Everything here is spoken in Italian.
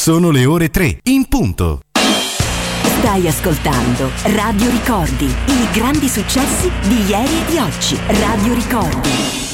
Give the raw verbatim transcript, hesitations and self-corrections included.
Sono le ore tre, in punto. Stai ascoltando Radio Ricordi, i grandi successi di ieri e di oggi. Radio Ricordi.